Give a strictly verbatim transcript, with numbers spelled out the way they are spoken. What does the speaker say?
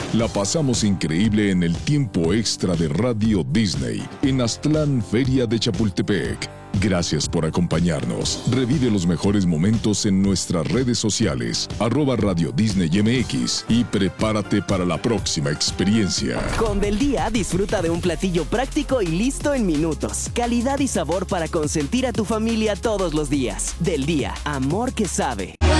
La pasamos increíble en el tiempo extra de Radio Disney en Aztlán, Feria de Chapultepec. Gracias por acompañarnos. Revive los mejores momentos en nuestras redes sociales, arroba Radio Disney M X, y prepárate para la próxima experiencia. Con Del Día, disfruta de un platillo práctico y listo en minutos. Calidad y sabor para consentir a tu familia todos los días. Del Día, amor que sabe.